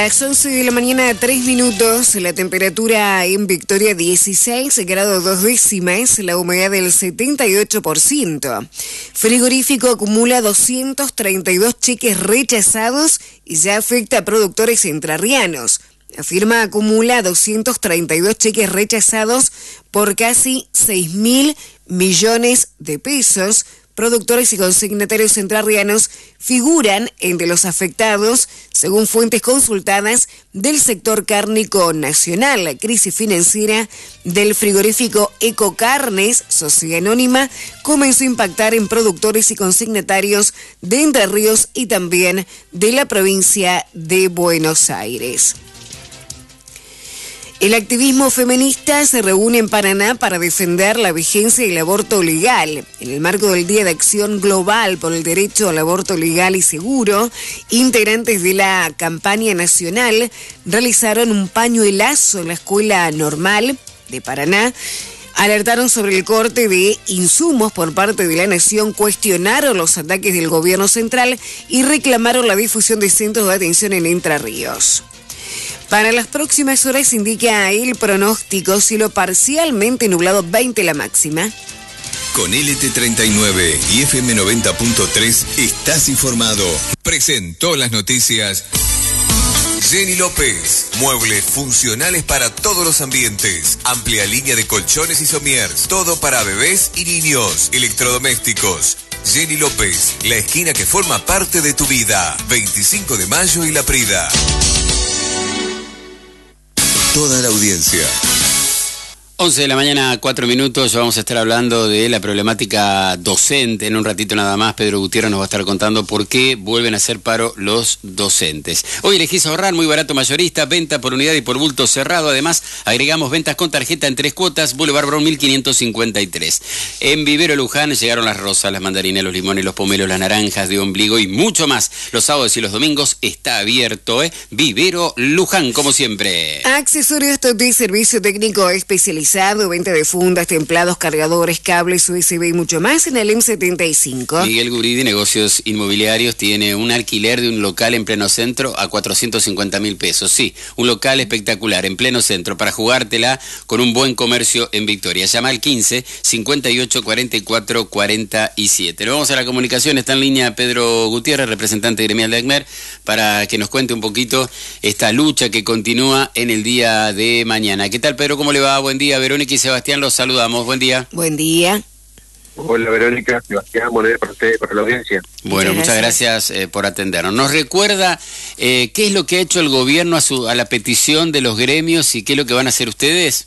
A las 11 de la mañana, 3 minutos, la temperatura en Victoria 16 grados 2 décimas, la humedad del 78%. Frigorífico acumula 232 cheques rechazados y ya afecta a productores entrerrianos. La firma acumula 232 cheques rechazados por casi 6.000 millones de pesos. Productores y consignatarios entrerrianos figuran entre los afectados, según fuentes consultadas del sector cárnico nacional. La crisis financiera del frigorífico Ecocarnes, sociedad anónima, comenzó a impactar en productores y consignatarios de Entre Ríos y también de la provincia de Buenos Aires. El activismo feminista se reúne en Paraná para defender la vigencia del aborto legal. En el marco del Día de Acción Global por el Derecho al Aborto Legal y Seguro, integrantes de la campaña nacional realizaron un pañuelazo en la Escuela Normal de Paraná. Alertaron sobre el corte de insumos por parte de la nación, cuestionaron los ataques del gobierno central y reclamaron la difusión de centros de atención en Entre Ríos. Para las próximas horas indica el pronóstico cielo parcialmente nublado, 20 la máxima. Con LT39 y FM 90.3 estás informado. Presentó las noticias Jenny López. Muebles funcionales para todos los ambientes. Amplia línea de colchones y somiers. Todo para bebés y niños. Electrodomésticos. Jenny López, la esquina que forma parte de tu vida. 25 de mayo y La Prida. Toda la audiencia. 11 de la mañana, 4 minutos, vamos a estar hablando de la problemática docente. En un ratito nada más, Pedro Gutiérrez nos va a estar contando por qué vuelven a hacer paro los docentes. Hoy elegís ahorrar, muy barato mayorista, venta por unidad y por bulto cerrado. Además, agregamos ventas con tarjeta en 3 cuotas, Boulevard Brown 1553. En Vivero Luján llegaron las rosas, las mandarinas, los limones, los pomelos, las naranjas de ombligo y mucho más. Los sábados y los domingos está abierto, Vivero Luján, como siempre. Accesorios de servicio técnico especializado. Venta de fundas, templados, cargadores, cables, USB y mucho más en el M75. Miguel Guridi, negocios inmobiliarios, tiene un alquiler de un local en pleno centro a 450.000 pesos. Sí, un local espectacular en pleno centro para jugártela con un buen comercio en Victoria. Llama al 15 58 44 47. Nos vamos a la comunicación. Está en línea Pedro Gutiérrez, representante gremial de ACMER, para que nos cuente un poquito esta lucha que continúa en el día de mañana. ¿Qué tal, Pedro? ¿Cómo le va? Buen día. Verónica y Sebastián, los saludamos. Buen día. Buen día. Hola Verónica, Sebastián, buenos días para ustedes, para la audiencia. Bueno, muchas gracias por atendernos. ¿Nos recuerda qué es lo que ha hecho el gobierno a la petición de los gremios y qué es lo que van a hacer ustedes?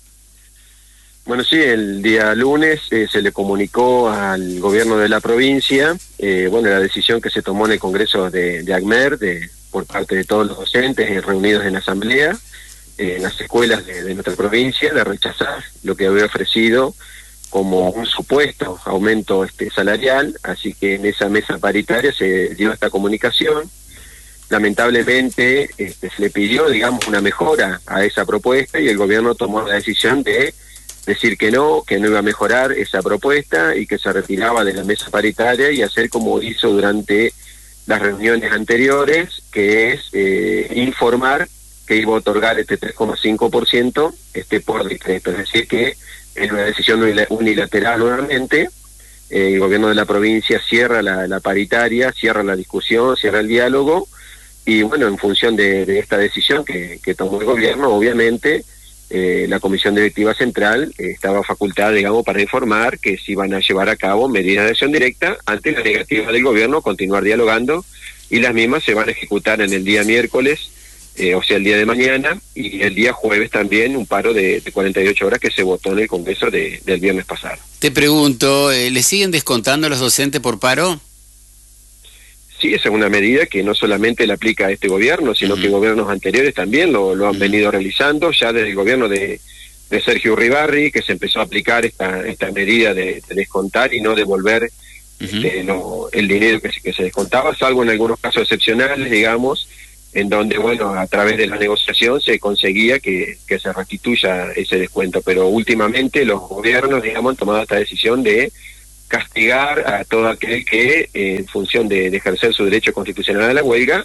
Bueno, sí, el día lunes se le comunicó al gobierno de la provincia, la decisión que se tomó en el Congreso de ACMER por parte de todos los docentes reunidos en la asamblea, en las escuelas de nuestra provincia, de rechazar lo que había ofrecido como un supuesto aumento salarial. Así que en esa mesa paritaria se dio esta comunicación. Lamentablemente se le pidió, una mejora a esa propuesta y el gobierno tomó la decisión de decir que no iba a mejorar esa propuesta y que se retiraba de la mesa paritaria y hacer como hizo durante las reuniones anteriores, que es informar que iba a otorgar 3,5% por decreto. Es decir, que en una decisión unilateral nuevamente, el gobierno de la provincia cierra la paritaria, cierra la discusión, cierra el diálogo, y bueno, en función de esta decisión que tomó el gobierno, obviamente, la Comisión Directiva Central estaba facultada, para informar que se iban a llevar a cabo medidas de acción directa ante la negativa del gobierno a continuar dialogando, y las mismas se van a ejecutar en el día miércoles, el día de mañana, y el día jueves también un paro de 48 horas que se votó en el Congreso del viernes pasado. Te pregunto, ¿le siguen descontando a los docentes por paro? Sí, esa es una medida que no solamente la aplica a este gobierno, sino que gobiernos anteriores también lo han venido realizando, ya desde el gobierno de Sergio Uribarri, que se empezó a aplicar esta medida de descontar y no devolver el dinero que se descontaba, salvo en algunos casos excepcionales, en donde, a través de la negociación se conseguía que se restituya ese descuento. Pero últimamente los gobiernos, han tomado esta decisión de castigar a todo aquel que, en función de ejercer su derecho constitucional a la huelga,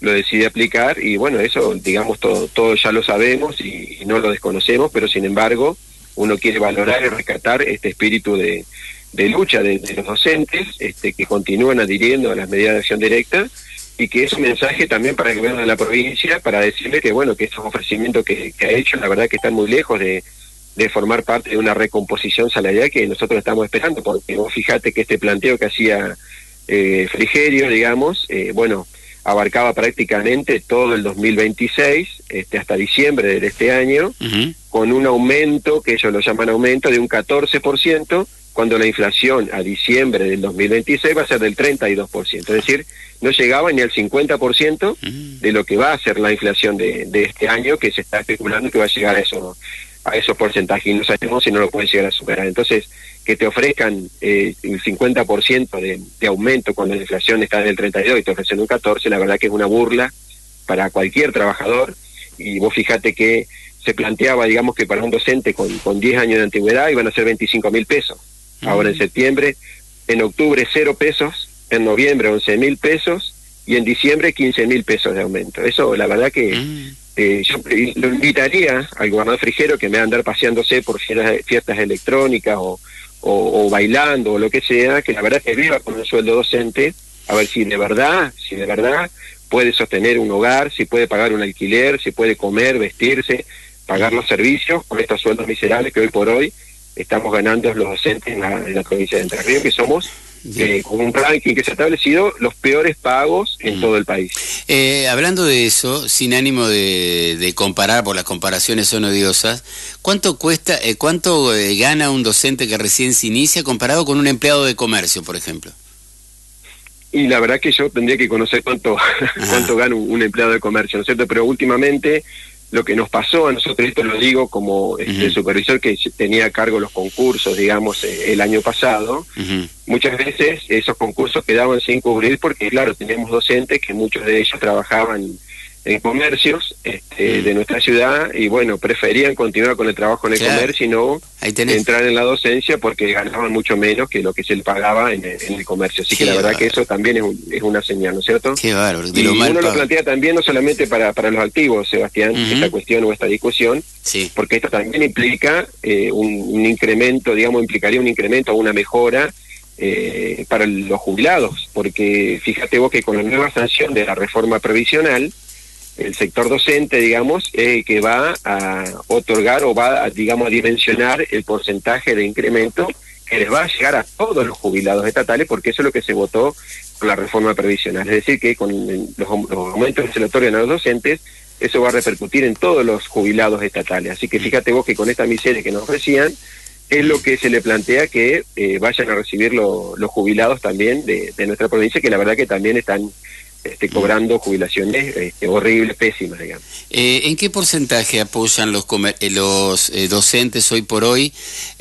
lo decide aplicar, y bueno, eso, digamos, todo ya lo sabemos y no lo desconocemos, pero sin embargo, uno quiere valorar y rescatar este espíritu de lucha de los docentes, que continúan adhiriendo a las medidas de acción directa, y que es un mensaje también para el gobierno de la provincia, para decirle que, bueno, que estos ofrecimientos que ha hecho, la verdad que están muy lejos de formar parte de una recomposición salarial que nosotros estamos esperando, porque vos fijate que este planteo que hacía Frigerio, digamos, bueno, abarcaba prácticamente todo el 2026, hasta diciembre de este año, con un aumento, que ellos lo llaman aumento, de un 14%, cuando la inflación a diciembre del 2026 va a ser del 32%, es decir, no llegaba ni al 50% de lo que va a ser la inflación de este año, que se está especulando que va a llegar a esos porcentajes, y no sabemos si no lo pueden llegar a superar. Entonces, que te ofrezcan el 50% de aumento cuando la inflación está en el 32 y te ofrecen un 14, la verdad que es una burla para cualquier trabajador. Y vos fíjate que se planteaba, digamos, que para un docente con 10 años de antigüedad iban a ser 25.000 pesos. Ahora en septiembre, en octubre 0 pesos, en noviembre 11.000 pesos y en diciembre 15.000 pesos de aumento. Eso, la verdad que yo lo invitaría al gobernador Frigerio, que me va a andar paseándose por fiestas electrónicas o bailando o lo que sea, que la verdad es que viva con un sueldo docente, a ver si de verdad puede sostener un hogar, si puede pagar un alquiler, si puede comer, vestirse, pagar los servicios con estos sueldos miserables que hoy por hoy estamos ganando los docentes en la provincia de Entre Ríos, que somos con un ranking que se ha establecido los peores pagos en todo el país. Hablando de eso, sin ánimo de comparar, por las comparaciones son odiosas, ¿cuánto cuesta, cuánto gana un docente que recién se inicia comparado con un empleado de comercio, por ejemplo? Y la verdad que yo tendría que conocer cuánto gana un empleado de comercio, ¿no es cierto? Pero últimamente lo que nos pasó a nosotros, esto lo digo como supervisor que tenía a cargo los concursos, digamos, el año pasado, muchas veces esos concursos quedaban sin cubrir porque, claro, teníamos docentes que muchos de ellos trabajaban en comercios de nuestra ciudad y, bueno, preferían continuar con el trabajo en el comercio y no entrar en la docencia porque ganaban mucho menos que lo que se le pagaba en el comercio. Así que la verdad que eso también es una señal, ¿no es cierto? Qué bárbaro. Y uno lo plantea también no solamente para los activos, Sebastián, esta cuestión o esta discusión, porque esto también implica un incremento, digamos, implicaría un incremento o una mejora para los jubilados, porque fíjate vos que con la nueva sanción de la reforma previsional, el sector docente, digamos, que va a otorgar o va a, digamos, a dimensionar el porcentaje de incremento que les va a llegar a todos los jubilados estatales, porque eso es lo que se votó con la reforma previsional. Es decir, que con los aumentos que se le otorgan a los docentes, eso va a repercutir en todos los jubilados estatales. Así que fíjate vos que con esta miseria que nos ofrecían, es lo que se le plantea que vayan a recibir los jubilados también de nuestra provincia, que la verdad que también están cobrando jubilaciones horribles, pésimas, digamos. ¿En qué porcentaje apoyan los docentes hoy por hoy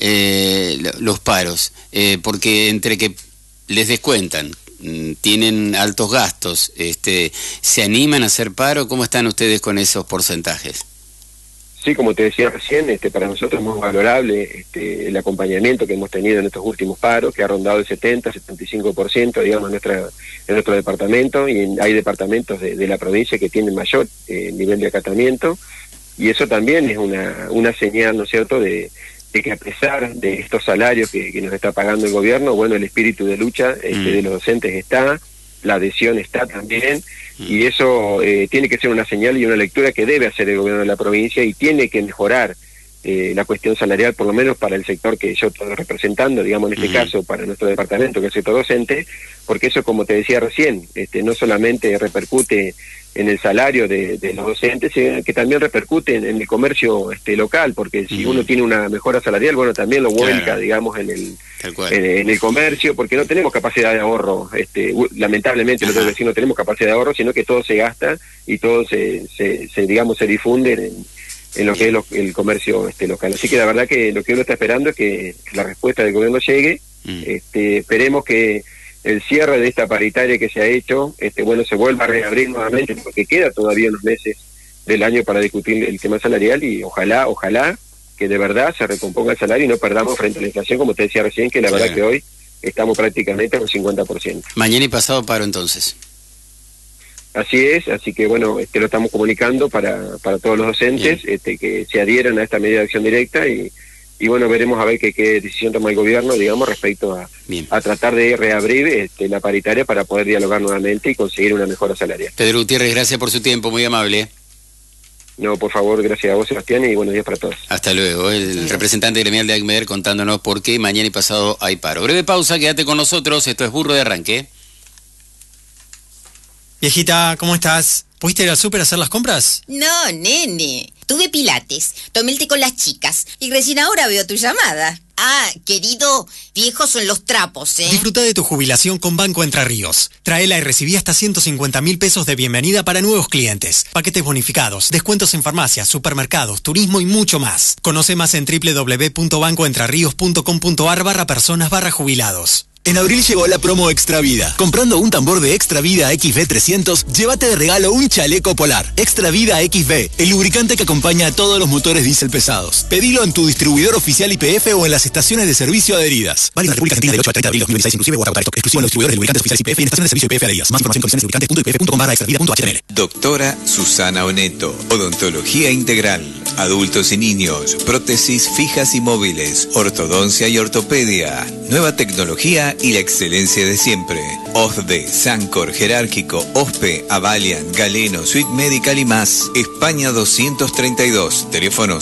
los paros? Porque entre que les descuentan, tienen altos gastos, ¿se animan a hacer paro? ¿Cómo están ustedes con esos porcentajes? Sí, como te decía recién, para nosotros es muy valorable el acompañamiento que hemos tenido en estos últimos paros, que ha rondado el 70-75%, digamos, en nuestro departamento, y hay departamentos de la provincia que tienen mayor nivel de acatamiento, y eso también es una señal, ¿no es cierto?, de que a pesar de estos salarios que nos está pagando el gobierno, bueno, el espíritu de lucha de los docentes está, la adhesión está también, y eso tiene que ser una señal y una lectura que debe hacer el gobierno de la provincia, y tiene que mejorar la cuestión salarial, por lo menos para el sector que yo estoy representando, digamos, en este caso para nuestro departamento, que es el sector docente, porque eso, como te decía recién, no solamente repercute en el salario de los docentes, que también repercute en el comercio local, porque si uno tiene una mejora salarial, bueno, también lo vuelca, digamos, en el comercio, porque no tenemos capacidad de ahorro, lamentablemente, lo tengo que decir, no tenemos capacidad de ahorro, sino que todo se gasta y todo se difunde en lo que es el comercio local. Así que la verdad que lo que uno está esperando es que la respuesta del gobierno llegue. Esperemos que el cierre de esta paritaria que se ha hecho, bueno, se vuelva a reabrir nuevamente, porque queda todavía unos meses del año para discutir el tema salarial, y ojalá que de verdad se recomponga el salario y no perdamos frente a la inflación, como te decía recién, que la verdad que hoy estamos prácticamente al 50%. Mañana y pasado paro entonces. Así es, así que bueno, lo estamos comunicando para todos los docentes que se adhieran a esta medida de acción directa y bueno, veremos a ver qué decisión toma el gobierno, digamos, respecto a tratar de reabrir la paritaria para poder dialogar nuevamente y conseguir una mejora salarial. Pedro Gutiérrez, gracias por su tiempo, muy amable. No, por favor, gracias a vos, Sebastián, y buenos días para todos. Hasta luego. El representante gremial de ACMER contándonos por qué mañana y pasado hay paro. Breve pausa, quédate con nosotros, esto es Burro de Arranque. Viejita, ¿cómo estás? ¿Pudiste ir al súper a hacer las compras? No, nene. Tuve pilates, tomé el té con las chicas y recién ahora veo tu llamada. Ah, querido, viejos son los trapos, ¿eh? Disfruta de tu jubilación con Banco Entre Ríos. Traela y recibí hasta 150.000 pesos de bienvenida para nuevos clientes. Paquetes bonificados, descuentos en farmacias, supermercados, turismo y mucho más. Conoce más en www.bancoentrerios.com.ar/personas/jubilados. En abril llegó la promo Extra Vida. Comprando un tambor de Extra Vida XV300, llévate de regalo un chaleco polar. Extra Vida XV, el lubricante que acompaña a todos los motores diésel pesados. Pedilo en tu distribuidor oficial YPF o en las estaciones de servicio adheridas. Válido en la República Argentina del 8 al 30 de abril 2026 inclusive o hasta agotar stock. Exclusivo en los distribuidores de lubricantes oficiales YPF y en estaciones de servicio YPF adheridas. Más información en condiciones lubricantes.ypf.com/extravida.html. Doctora Susana Oneto, odontología integral, adultos y niños, prótesis fijas y móviles, ortodoncia y ortopedia, nueva tecnología y la excelencia de siempre. OSDE, Sancor, Jerárquico, OSPE, Avalian, Galeno, Suite Medical y más. España 232, teléfono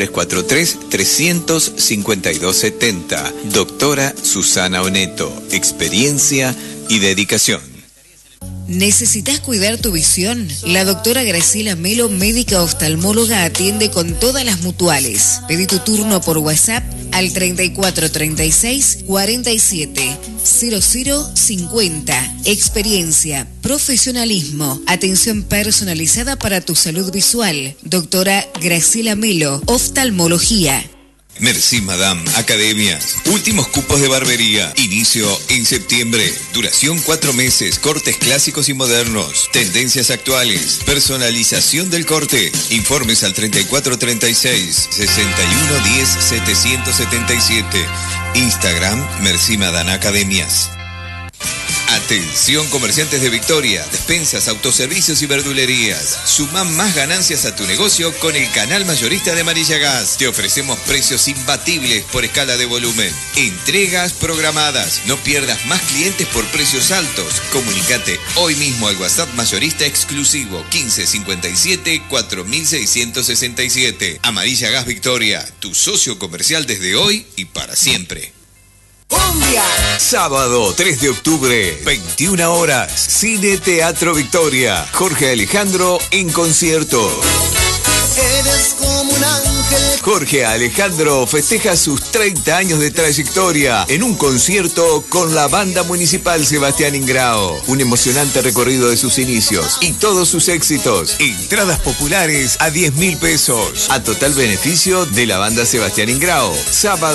0343-352-70. Doctora Susana Oneto, experiencia y dedicación. ¿Necesitas cuidar tu visión? La doctora Graciela Melo, médica oftalmóloga, atiende con todas las mutuales. Pedí tu turno por WhatsApp al 3436 47 0050. Experiencia, profesionalismo, atención personalizada para tu salud visual. Doctora Graciela Melo, oftalmología. Merci Madame Academias. Últimos cupos de barbería. Inicio en septiembre. Duración 4 meses. Cortes clásicos y modernos. Tendencias actuales. Personalización del corte. Informes al 3436 6110 777. Instagram Merci Madame Academias. Atención comerciantes de Victoria, despensas, autoservicios y verdulerías. Suma más ganancias a tu negocio con el canal mayorista de Amarilla Gas. Te ofrecemos precios imbatibles por escala de volumen. Entregas programadas. No pierdas más clientes por precios altos. Comunicate hoy mismo al WhatsApp mayorista exclusivo 1557 4667. Amarilla Gas Victoria, tu socio comercial desde hoy y para siempre. ¡Cumbia! Sábado 3 de octubre, 21 horas, Cine Teatro Victoria. Jorge Alejandro en concierto. Eres como un ángel. Jorge Alejandro festeja sus 30 años de trayectoria en un concierto con la Banda Municipal Sebastián Ingrao. Un emocionante recorrido de sus inicios y todos sus éxitos. Entradas populares a 10.000 pesos. A total beneficio de la Banda Sebastián Ingrao. Sábado